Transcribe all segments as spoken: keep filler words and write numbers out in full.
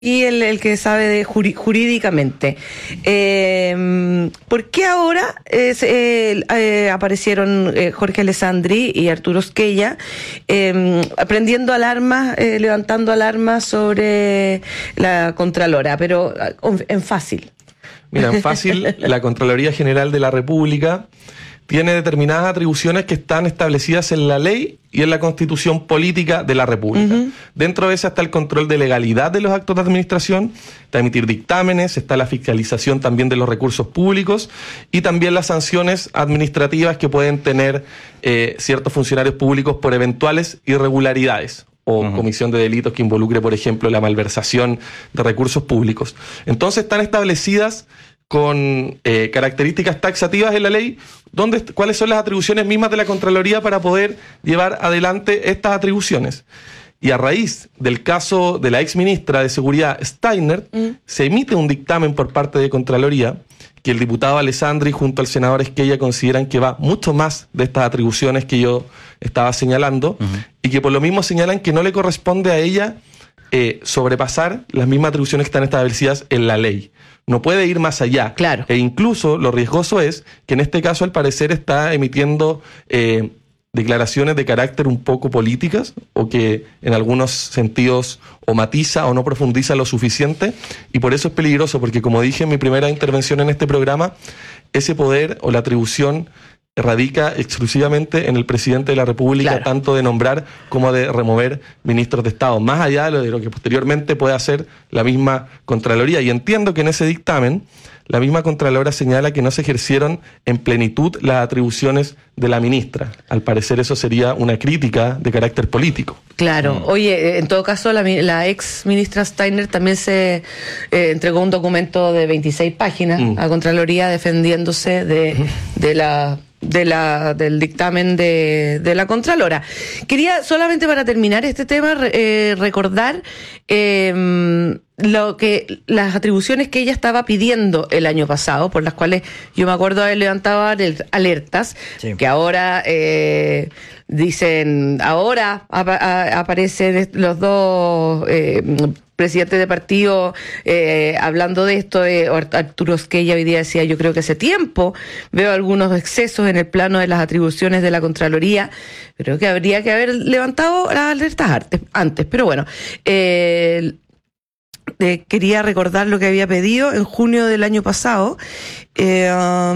Y el, el que sabe de juri, jurídicamente. Eh, ¿Por qué ahora es, eh, eh, aparecieron eh, Jorge Alessandri y Arturo Sgella eh, prendiendo alarmas, eh, levantando alarmas sobre la Contralora, pero en fácil? Mira, en fácil, la Contraloría General de la República tiene determinadas atribuciones que están establecidas en la ley y en la Constitución Política de la República. Uh-huh. Dentro de esa está el control de legalidad de los actos de administración, está emitir dictámenes, está la fiscalización también de los recursos públicos y también las sanciones administrativas que pueden tener eh, ciertos funcionarios públicos por eventuales irregularidades o uh-huh. comisión de delitos que involucre, por ejemplo, la malversación de recursos públicos. Entonces están establecidas con eh, características taxativas en la ley, donde, cuáles son las atribuciones mismas de la Contraloría para poder llevar adelante estas atribuciones. Y a raíz del caso de la ex ministra de Seguridad, Steiner, mm. se emite un dictamen por parte de Contraloría que el diputado Alessandri junto al senador Sgella consideran que va mucho más de estas atribuciones que yo estaba señalando, uh-huh. y que por lo mismo señalan que no le corresponde a ella eh, sobrepasar las mismas atribuciones que están establecidas en la ley. No puede ir más allá. Claro. E incluso lo riesgoso es que en este caso al parecer está emitiendo eh, declaraciones de carácter un poco políticas o que en algunos sentidos o matiza o no profundiza lo suficiente, y por eso es peligroso, porque como dije en mi primera intervención en este programa, ese poder o la atribución radica exclusivamente en el presidente de la República, claro. tanto de nombrar como de remover ministros de Estado, más allá de lo, de lo que posteriormente puede hacer la misma Contraloría. Y entiendo que en ese dictamen la misma Contralora señala que no se ejercieron en plenitud las atribuciones de la ministra. Al parecer eso sería una crítica de carácter político. Claro. Mm. Oye, en todo caso, la, la ex ministra Steiner también se eh, entregó un documento de veintiséis páginas mm. a Contraloría defendiéndose de, de la... de la del dictamen de, de la Contralora. Quería solamente para terminar este tema eh, recordar eh, lo que las atribuciones que ella estaba pidiendo el año pasado, por las cuales yo me acuerdo haber levantado alertas, sí. que ahora eh, dicen, ahora ap- a- aparecen los dos eh, presidente de partido eh, hablando de esto. eh, Arturo Sgella hoy día decía, yo creo que hace tiempo veo algunos excesos en el plano de las atribuciones de la Contraloría, creo que habría que haber levantado las alertas antes, pero bueno, eh, eh, quería recordar lo que había pedido en junio del año pasado. eh,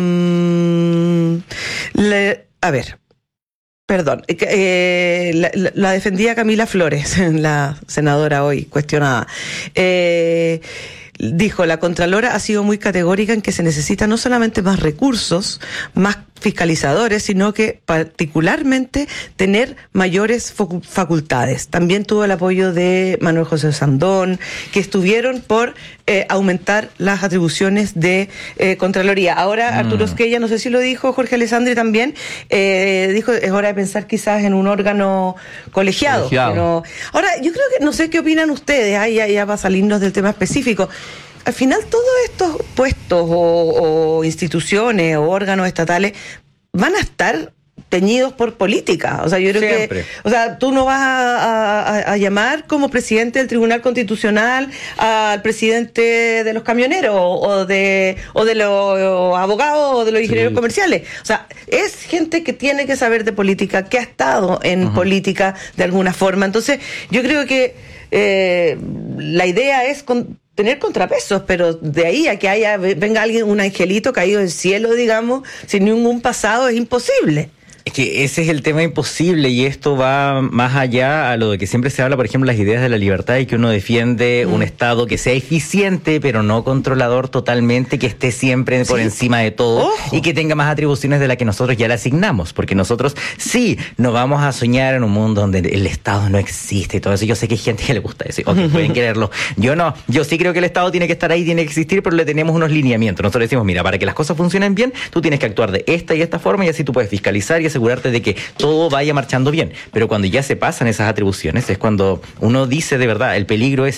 um, le, a ver Perdón, eh, la, la defendía Camila Flores, la senadora hoy cuestionada. Eh, dijo, la Contralora ha sido muy categórica en que se necesita no solamente más recursos, más fiscalizadores, sino que particularmente tener mayores facultades. También tuvo el apoyo de Manuel José Sandón, que estuvieron por eh, aumentar las atribuciones de eh, Contraloría. Ahora mm. Arturo Sgella, no sé si lo dijo, Jorge Alessandri también, eh, dijo, es hora de pensar quizás en un órgano colegiado. colegiado. Pero, ahora, yo creo que, no sé qué opinan ustedes, ah, ya, ya va a salirnos del tema específico. Al final todos estos puestos o, o instituciones o órganos estatales van a estar teñidos por política. O sea, yo creo Siempre. que, o sea, tú no vas a, a, a llamar como presidente del Tribunal Constitucional al presidente de los camioneros o de o de los abogados o de los ingenieros sí. comerciales. O sea, es gente que tiene que saber de política, que ha estado en uh-huh. política de alguna forma. Entonces, yo creo que eh, la idea es con, tener contrapesos, pero de ahí a que haya venga alguien, un angelito caído del cielo, digamos, sin ningún pasado, es imposible. Es que ese es el tema imposible, y esto va más allá a lo de que siempre se habla, por ejemplo, las ideas de la libertad, y que uno defiende mm. un Estado que sea eficiente, pero no controlador totalmente, que esté siempre sí. por encima de todo. Ojo. Y que tenga más atribuciones de las que nosotros ya le asignamos, porque nosotros sí no vamos a soñar en un mundo donde el Estado no existe y todo eso. Yo sé que hay gente que le gusta eso, ok, pueden quererlo. Yo no, yo sí creo que el Estado tiene que estar ahí, tiene que existir, pero le tenemos unos lineamientos. Nosotros decimos, mira, para que las cosas funcionen bien, tú tienes que actuar de esta y esta forma, y así tú puedes fiscalizar y asegurarte de que todo vaya marchando bien. Pero cuando ya se pasan esas atribuciones es cuando uno dice de verdad, el peligro es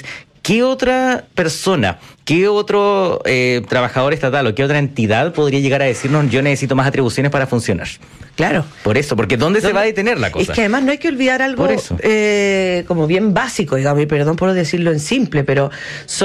¿qué otra persona, qué otro eh, trabajador estatal o qué otra entidad podría llegar a decirnos yo necesito más atribuciones para funcionar? Claro. Por eso, porque ¿dónde, ¿dónde se va a detener la cosa? Es que además no hay que olvidar algo eh, como bien básico, digamos, y perdón por decirlo en simple, pero